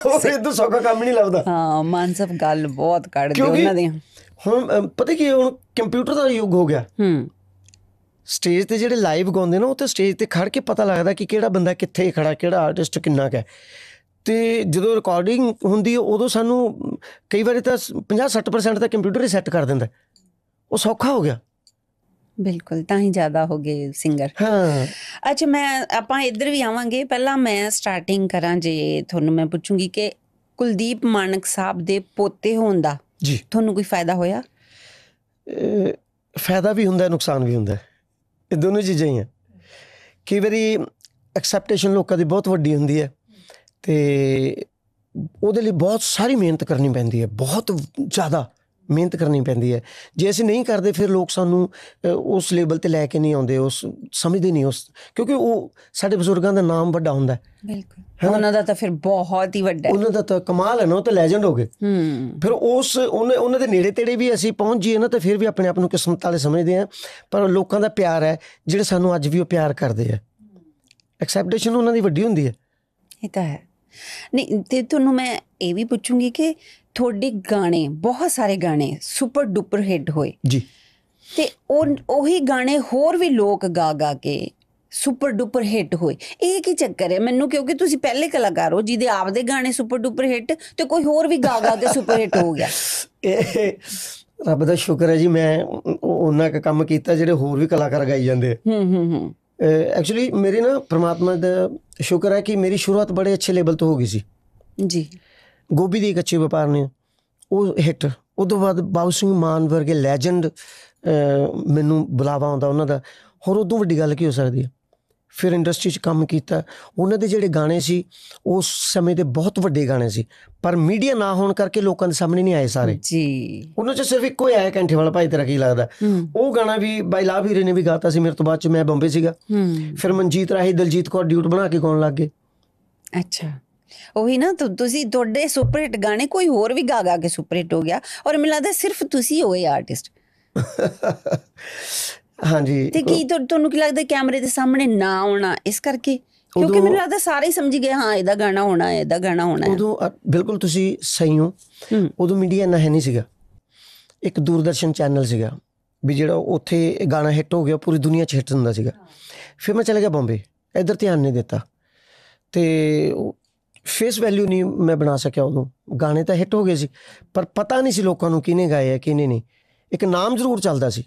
ਇਦੋਂ ਸੌਖਾ ਕੰਮ ਨਹੀਂ ਲੱਭਦਾ। ਹਾਂ, ਮਾਨ ਸਾਹਿਬ ਗੱਲ ਬਹੁਤ ਕੱਢਦੇ ਉਹਨਾਂ ਦੀਆਂ। ਹੁਣ ਪਤਾ ਕੀ, ਹੁਣ ਕੰਪਿਊਟਰ ਦਾ ਯੁੱਗ ਹੋ ਗਿਆ। ਸਟੇਜ 'ਤੇ ਜਿਹੜੇ ਲਾਈਵ ਗਾਉਂਦੇ ਨਾ, ਉਹ ਤਾਂ ਸਟੇਜ 'ਤੇ ਖੜ੍ਹ ਕੇ ਪਤਾ ਲੱਗਦਾ ਕਿ ਕਿਹੜਾ ਬੰਦਾ ਕਿੱਥੇ ਖੜਾ, ਕਿਹੜਾ ਆਰਟਿਸਟ ਕਿੰਨਾ ਕੁ ਹੈ। ਅਤੇ ਜਦੋਂ ਰਿਕਾਰਡਿੰਗ ਹੁੰਦੀ ਹੈ ਉਦੋਂ ਸਾਨੂੰ ਕਈ ਵਾਰੀ ਤਾਂ 50-60% ਤਾਂ ਕੰਪਿਊਟਰ ਹੀ ਸੈੱਟ ਕਰ ਦਿੰਦਾ। ਉਹ ਸੌਖਾ ਹੋ ਗਿਆ। ਬਿਲਕੁਲ, ਤਾਂ ਹੀ ਜ਼ਿਆਦਾ ਹੋ ਗਏ ਸਿੰਗਰ। ਹਾਂ, ਅੱਛਾ, ਆਪਾਂ ਇੱਧਰ ਵੀ ਆਵਾਂਗੇ। ਪਹਿਲਾਂ ਮੈਂ ਸਟਾਰਟਿੰਗ ਕਰਾਂ, ਜੇ ਤੁਹਾਨੂੰ ਮੈਂ ਪੁੱਛੂੰਗੀ ਕਿ ਕੁਲਦੀਪ ਮਾਣਕ ਸਾਹਿਬ ਦੇ ਪੋਤੇ ਹੋਣ ਦਾ ਜੀ ਤੁਹਾਨੂੰ ਕੋਈ ਫਾਇਦਾ ਹੋਇਆ? ਫਾਇਦਾ ਵੀ ਹੁੰਦਾ, ਨੁਕਸਾਨ ਵੀ ਹੁੰਦਾ। ਇਹ ਦੋਨੋਂ ਚੀਜ਼ਾਂ ਹੀ ਆ। ਕਈ ਵਾਰੀ ਐਕਸੈਪਟੇਸ਼ਨ ਲੋਕਾਂ ਦੀ ਬਹੁਤ ਵੱਡੀ ਹੁੰਦੀ ਹੈ ਅਤੇ ਉਹਦੇ ਲਈ ਬਹੁਤ ਸਾਰੀ ਮਿਹਨਤ ਕਰਨੀ ਪੈਂਦੀ ਹੈ, ਬਹੁਤ ਜ਼ਿਆਦਾ ਮਿਹਨਤ ਕਰਨੀ ਪੈਂਦੀ ਹੈ। ਜੇ ਅਸੀਂ ਨਹੀਂ ਕਰਦੇ ਫਿਰ ਲੋਕ ਸਾਨੂੰ ਉਸ ਲੈਵਲ 'ਤੇ ਲੈ ਕੇ ਨਹੀਂ ਆਉਂਦੇ, ਉਸ ਸਮਝਦੇ ਨਹੀਂ ਉਸ, ਕਿਉਂਕਿ ਉਹ ਸਾਡੇ ਬਜ਼ੁਰਗਾਂ ਦਾ ਨਾਮ ਵੱਡਾ ਹੁੰਦਾ। ਬਿਲਕੁਲ, ਉਹਨਾਂ ਦਾ ਤਾਂ ਫਿਰ ਬਹੁਤ ਹੀ ਵੱਡਾ, ਉਹਨਾਂ ਦਾ ਤਾਂ ਕਮਾਲ ਹੈ ਨਾ, ਉਹ ਤਾਂ ਲੈਜੈਂਡ ਹੋ ਗਏ। ਫਿਰ ਉਹਨਾਂ ਦੇ ਨੇੜੇ ਤੇੜੇ ਵੀ ਅਸੀਂ ਪਹੁੰਚ ਜਾਈਏ ਨਾ, ਤਾਂ ਫਿਰ ਵੀ ਆਪਣੇ ਆਪ ਨੂੰ ਕਿਸਮਤ ਵਾਲੇ ਸਮਝਦੇ ਹਾਂ। ਪਰ ਲੋਕਾਂ ਦਾ ਪਿਆਰ ਹੈ ਜਿਹੜੇ ਸਾਨੂੰ ਅੱਜ ਵੀ ਉਹ ਪਿਆਰ ਕਰਦੇ ਆ। ਐਕਸੈਪਟੇਸ਼ਨ ਉਹਨਾਂ ਦੀ ਵੱਡੀ ਹੁੰਦੀ ਹੈ। ਇਹ ਤਾਂ ਹੈ। ਨਹੀਂ, ਅਤੇ ਤੁਹਾਨੂੰ ਮੈਂ ਇਹ ਵੀ ਪੁੱਛੂੰਗੀ ਕਿ ਤੁਹਾਡੇ ਗਾਣੇ, ਬਹੁਤ ਸਾਰੇ ਗਾਣੇ ਸੁਪਰ ਡੁਪਰ ਹਿੱਟ ਹੋਏ ਜੀ, ਅਤੇ ਉਹੀ ਗਾਣੇ ਹੋਰ ਵੀ ਲੋਕ ਗਾ ਗਾ ਕੇ ਸੁਪਰ ਡੁਪਰ ਹਿੱਟ ਹੋਏ। ਇਹ ਕੀ ਚੱਕਰ ਹੈ ਮੈਨੂੰ? ਕਿਉਂਕਿ ਤੁਸੀਂ ਪਹਿਲੇ ਕਲਾਕਾਰ ਹੋ ਜਿਹਦੇ ਆਪਦੇ ਗਾਣੇ ਸੁਪਰ ਡੁਪਰ ਹਿੱਟ ਅਤੇ ਕੋਈ ਹੋਰ ਵੀ ਗਾ ਗਾ ਕੇ ਸੁਪਰ ਹਿੱਟ ਹੋ ਗਿਆ। ਇਹ ਰੱਬ ਦਾ ਸ਼ੁਕਰ ਹੈ ਜੀ, ਮੈਂ ਉਹਨਾਂ ਕੁ ਕੰਮ ਕੀਤਾ ਜਿਹੜੇ ਹੋਰ ਵੀ ਕਲਾਕਾਰ ਗਾਈ ਜਾਂਦੇ। ਐਕਚੁਅਲੀ ਮੇਰੇ ਨਾ ਪਰਮਾਤਮਾ ਦਾ ਸ਼ੁਕਰ ਹੈ ਕਿ ਮੇਰੀ ਸ਼ੁਰੂਆਤ ਬੜੇ ਅੱਛੇ ਲੈਵਲ ਤੋਂ ਹੋ ਗਈ ਸੀ ਜੀ। ਗੋਭੀ ਦੇ ਕੱਚੇ ਵਪਾਰ ਨੇ ਉਹ ਹਿੱਟ, ਉਹ ਤੋਂ ਬਾਅਦ ਬਾਬੂ ਸਿੰਘ ਮਾਨ ਵਰਗੇ ਲੈਜੈਂਡ ਮੈਨੂੰ ਬੁਲਾਵਾ ਆਉਂਦਾ ਉਹਨਾਂ ਦਾ। ਹੋਰ ਉਦੋਂ ਵੱਡੀ ਗੱਲ ਕੀ ਹੋ ਸਕਦੀ ਹੈ? ਫਿਰ ਇੰਡਸਟਰੀ 'ਚ ਕੰਮ ਕੀਤਾ। ਉਹਨਾਂ ਦੇ ਜਿਹੜੇ ਗਾਣੇ ਸੀ ਉਸ ਸਮੇਂ ਦੇ ਬਹੁਤ ਵੱਡੇ ਗਾਣੇ ਸੀ, ਪਰ ਮੀਡੀਆ ਨਾ ਹੋਣ ਕਰਕੇ ਲੋਕਾਂ ਦੇ ਸਾਹਮਣੇ ਨਹੀਂ ਆਏ ਸਾਰੇ ਜੀ। ਉਹਨਾਂ 'ਚ ਸਿਰਫ ਇੱਕੋ ਹੀ ਆਇਆ, ਕੈਂਠੇ ਵਾਲਾ ਭਾਈ ਤੇਰਾ ਕੀ ਲੱਗਦਾ। ਉਹ ਗਾਣਾ ਵੀ ਬਾਈ ਲਾਭ ਹੀਰੇ ਨੇ ਵੀ ਗਾਤਾ ਸੀ ਮੇਰੇ ਤੋਂ ਬਾਅਦ 'ਚ। ਮੈਂ ਬੰਬੇ ਸੀਗਾ, ਫਿਰ ਮਨਜੀਤ ਰਾਹੀ ਦਲਜੀਤ ਕੌਰ ਡਿਊਟ ਬਣਾ ਕੇ ਗਾਉਣ ਲੱਗ ਗਏ। ਅੱਛਾ, ਉਹੀ ਨਾ, ਤੁਸੀਂ ਤੁਹਾਡੇ ਸੁਪਰ ਹਿੱਟ ਗਾਣੇ ਕੋਈ ਹੋਰ ਵੀ ਗਾ ਗਾ ਕੇ ਸੁਪਰ ਹਿੱਟ ਹੋ ਗਿਆ, ਔਰ ਮੈਨੂੰ ਲੱਗਦਾ ਸਿਰਫ ਤੁਸੀਂ ਹੋਏ ਆਰਟਿਸਟ। ਹਾਂਜੀ। ਤੇ ਕੀ ਤੁਹਾਨੂੰ ਕੀ ਲੱਗਦਾ ਕੈਮਰੇ ਦੇ ਸਾਹਮਣੇ ਨਾ ਆਉਣਾ ਇਸ ਕਰਕੇ? ਕਿਉਂਕਿ ਮੈਨੂੰ ਲੱਗਦਾ ਸਾਰੇ ਹੀ ਸਮਝ ਗਏ ਹਾਂ ਇਹਦਾ ਗਾਣਾ ਹੋਣਾ ਹੈ, ਇਹਦਾ ਗਾਣਾ ਹੋਣਾ ਹੈ। ਉਦੋਂ ਬਿਲਕੁਲ ਤੁਸੀਂ ਸਹੀ ਹੋ। ਉਦੋਂ ਮੀਡੀਆ ਇੰਨਾ ਹੈ ਨਹੀਂ ਸੀਗਾ। ਇੱਕ ਦੂਰਦਰਸ਼ਨ ਚੈਨਲ ਸੀਗਾ ਵੀ ਜਿਹੜਾ ਉੱਥੇ ਗਾਣਾ ਹਿੱਟ ਹੋ ਗਿਆ ਪੂਰੀ ਦੁਨੀਆ 'ਚ ਹਿੱਟ ਹੁੰਦਾ ਸੀਗਾ। ਫਿਰ ਮੈਂ ਚਲਾ ਗਿਆ ਬੰਬੇ, ਇੱਧਰ ਧਿਆਨ ਨਹੀਂ ਦਿੱਤਾ ਅਤੇ ਫੇਸ ਵੈਲਿਊ ਨਹੀਂ ਮੈਂ ਬਣਾ ਸਕਿਆ। ਉਦੋਂ ਗਾਣੇ ਤਾਂ ਹਿੱਟ ਹੋ ਗਏ ਸੀ ਪਰ ਪਤਾ ਨਹੀਂ ਸੀ ਲੋਕਾਂ ਨੂੰ ਕਿਹਨੇ ਗਾਏ ਆ ਕਿਹਨੇ ਨਹੀਂ। ਇੱਕ ਨਾਮ ਜ਼ਰੂਰ ਚੱਲਦਾ ਸੀ।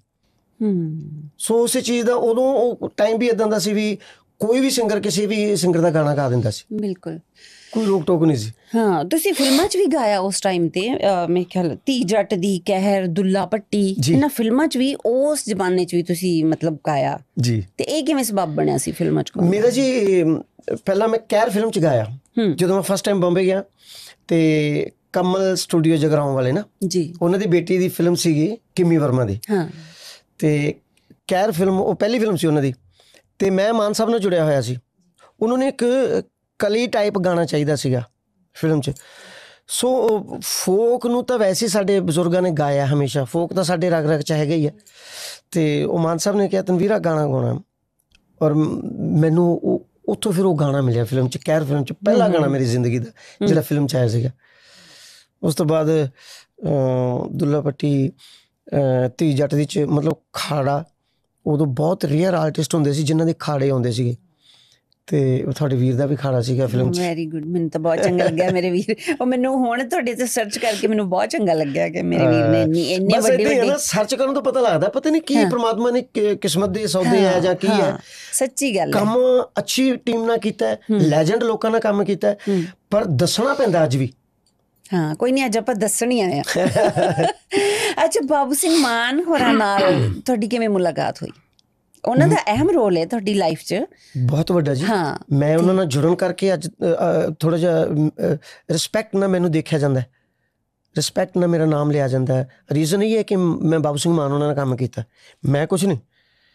ਸੋ ਉਸੇ ਚੀਜ਼ ਦਾ ਉਦੋਂ ਉਹ ਟਾਈਮ ਵੀ ਇੱਦਾਂ ਦਾ ਸੀ ਵੀ ਕੋਈ ਵੀ ਸਿੰਗਰ ਕਿਸੇ ਵੀ ਸਿੰਗਰ ਦਾ ਗਾਣਾ ਗਾ ਦਿੰਦਾ ਸੀ। ਬਿਲਕੁਲ, ਕੋਈ ਰੋਕ ਟੋਕ ਨਹੀਂ ਸੀ। ਹਾਂ, ਤੁਸੀਂ ਫਿਲਮਾਂ 'ਚ ਵੀ ਗਾਇਆ ਉਸ ਟਾਈਮ 'ਤੇ। ਮੇਰੇ ਖਿਆਲ ਧੀ ਜੱਟ ਦੀ, ਕਹਿਰ, ਦੁੱਲਾ ਭੱਟੀ, ਇਹਨਾਂ ਫਿਲਮਾਂ 'ਚ ਵੀ ਉਸ ਜ਼ਮਾਨੇ 'ਚ ਵੀ ਤੁਸੀਂ ਮਤਲਬ ਗਾਇਆ ਜੀ। ਅਤੇ ਇਹ ਕਿਵੇਂ ਸਬੱਬ ਬਣਿਆ ਸੀ ਫਿਲਮਾਂ 'ਚ? ਮੇਰਾ ਜੀ ਪਹਿਲਾਂ ਮੈਂ ਕਹਿਰ ਫਿਲਮ 'ਚ ਗਾਇਆ ਜਦੋਂ ਮੈਂ ਫਸਟ ਟਾਈਮ ਬੰਬੇ ਗਿਆ। ਅਤੇ ਕਮਲ ਸਟੂਡੀਓ ਜਗਰਾਓਂ ਵਾਲੇ ਨਾ ਜੀ, ਉਹਨਾਂ ਦੀ ਬੇਟੀ ਦੀ ਫਿਲਮ ਸੀਗੀ ਕਿਮੀ ਵਰਮਾ ਦੀ। ਅਤੇ ਕਹਿਰ ਫਿਲਮ ਉਹ ਪਹਿਲੀ ਫਿਲਮ ਸੀ ਉਹਨਾਂ ਦੀ। ਅਤੇ ਮੈਂ ਮਾਨ ਸਾਹਿਬ ਨਾਲ ਜੁੜਿਆ ਹੋਇਆ ਸੀ। ਉਹਨਾਂ ਨੇ ਇੱਕ ਕਲੀ ਟਾਈਪ ਗਾਣਾ ਚਾਹੀਦਾ ਸੀਗਾ ਫਿਲਮ 'ਚ। ਸੋ ਫੋਕ ਨੂੰ ਤਾਂ ਵੈਸੇ ਸਾਡੇ ਬਜ਼ੁਰਗਾਂ ਨੇ ਗਾਇਆ ਹਮੇਸ਼ਾ, ਫੋਕ ਤਾਂ ਸਾਡੇ ਰਗ ਰਗ 'ਚ ਹੈਗਾ ਹੀ ਆ। ਅਤੇ ਉਹ ਮਾਨ ਸਾਹਿਬ ਨੇ ਕਿਹਾ ਤਨਵੀਰਾ ਗਾਣਾ ਗਾਉਣਾ, ਔਰ ਮੈਨੂੰ ਉੱਥੋਂ ਫਿਰ ਉਹ ਗਾਣਾ ਮਿਲਿਆ ਫਿਲਮ 'ਚ। ਕਹਿਰ ਫਿਲਮ 'ਚ ਪਹਿਲਾ ਗਾਣਾ ਮੇਰੀ ਜ਼ਿੰਦਗੀ ਦਾ ਜਿਹੜਾ ਫਿਲਮ 'ਚ ਆਇਆ ਸੀਗਾ। ਉਸ ਤੋਂ ਬਾਅਦ ਦੁੱਲਾ ਭੱਟੀ, ਧੀ ਜੱਟ ਦੀ 'ਚ ਮਤਲਬ ਖਾੜਾ, ਉਦੋਂ ਬਹੁਤ ਰੇਅਰ ਆਰਟਿਸਟ ਹੁੰਦੇ ਸੀ ਜਿਨ੍ਹਾਂ ਦੇ ਖਾੜੇ ਆਉਂਦੇ ਸੀਗੇ। ਅਤੇ ਉਹ ਤੁਹਾਡੇ ਵੀਰ ਦਾ ਵੀ ਖਾੜਾ ਸੀਗਾ ਫਿਲਮ 'ਚ। ਵੈਰੀ ਗੁੱਡ, ਮੈਨੂੰ ਤਾਂ ਬਹੁਤ ਚੰਗਾ ਲੱਗਿਆ ਮੇਰੇ ਵੀਰ। ਉਹ ਮੈਨੂੰ ਹੁਣ ਤੁਹਾਡੇ 'ਤੇ ਸਰਚ ਕਰਕੇ ਮੈਨੂੰ ਬਹੁਤ ਚੰਗਾ ਲੱਗਿਆ ਕਿ ਮੇਰੇ ਵੀਰ ਨੇ ਇੰਨੇ ਵੱਡੇ ਸਰਚ ਕਰਨ ਤੋਂ ਪਤਾ ਲੱਗਦਾ ਪਤਾ ਨਹੀਂ ਕੀ ਪਰਮਾਤਮਾ ਨੇ ਕਿਸਮਤ ਦੇ ਸੌਦੇ ਹੈ ਜਾਂ ਕੀ ਹੈ। ਸੱਚੀ ਗੱਲ ਹੈ। ਕੰਮ ਅੱਛੀ ਟੀਮ ਨਾਲ ਕੀਤਾ, ਲੈਜੈਂਡ ਲੋਕਾਂ ਨਾਲ ਕੰਮ ਕੀਤਾ, ਪਰ ਦੱਸਣਾ ਪੈਂਦਾ ਅੱਜ ਵੀ। ਹਾਂ, ਕੋਈ ਨਹੀਂ, ਅੱਜ ਆਪਾਂ ਦੱਸਣ ਹੀ ਆਏ ਹਾਂ। ਅੱਛਾ, ਬਾਬੂ ਸਿੰਘ ਮਾਨ ਹੋਰਾਂ ਨਾਲ ਤੁਹਾਡੀ ਕਿਵੇਂ ਮੁਲਾਕਾਤ ਹੋਈ? ਉਹਨਾਂ ਦਾ ਅਹਿਮ ਰੋਲ ਹੈ ਤੁਹਾਡੀ ਲਾਈਫ 'ਚ, ਬਹੁਤ ਵੱਡਾ ਜੀ। ਹਾਂ, ਮੈਂ ਉਹਨਾਂ ਨਾਲ ਜੁੜਨ ਕਰਕੇ ਅੱਜ ਥੋੜ੍ਹਾ ਜਿਹਾ ਰਿਸਪੈਕਟ ਨਾਲ ਮੈਨੂੰ ਦੇਖਿਆ ਜਾਂਦਾ, ਰਿਸਪੈਕਟ ਨਾਲ ਮੇਰਾ ਨਾਮ ਲਿਆ ਜਾਂਦਾ। ਰੀਜ਼ਨ ਇਹ ਹੈ ਕਿ ਮੈਂ ਬਾਬੂ ਸਿੰਘ ਮਾਨ ਉਹਨਾਂ ਨਾਲ ਕੰਮ ਕੀਤਾ, ਮੈਂ ਕੁਛ ਨਹੀਂ।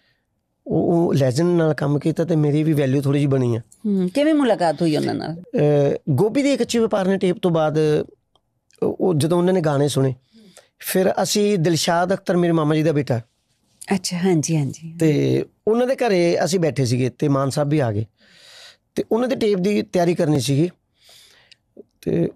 ਉਹ ਲੈਜੈਂਡ ਨਾਲ ਕੰਮ ਕੀਤਾ ਅਤੇ ਮੇਰੀ ਵੀ ਵੈਲਿਊ ਥੋੜ੍ਹੀ ਜਿਹੀ ਬਣੀ ਆ। ਕਿਵੇਂ ਮੁਲਾਕਾਤ ਹੋਈ ਉਹਨਾਂ ਨਾਲ? ਗੋਭੀ ਦੇ ਕੱਚੇ ਵਪਾਰ ਨੇ ਟੇਪ ਤੋਂ ਬਾਅਦ ਉਹ ਜਦੋਂ ਉਹਨਾਂ ਨੇ ਗਾਣੇ ਸੁਣੇ, ਫਿਰ ਅਸੀਂ ਦਿਲਸ਼ਾਦ ਅਖਤਰ ਮੇਰੇ ਮਾਮਾ ਜੀ ਦਾ ਬੇਟਾ। ਅੱਛਾ, ਹਾਂਜੀ ਹਾਂਜੀ। ਅਤੇ ਉਹਨਾਂ ਦੇ ਘਰ ਅਸੀਂ ਬੈਠੇ ਸੀਗੇ ਅਤੇ ਮਾਨ ਸਾਹਿਬ ਵੀ ਆ ਗਏ ਅਤੇ ਉਹਨਾਂ ਦੇ ਟੇਪ ਦੀ ਤਿਆਰੀ ਕਰਨੀ ਸੀਗੀ। ਅਤੇ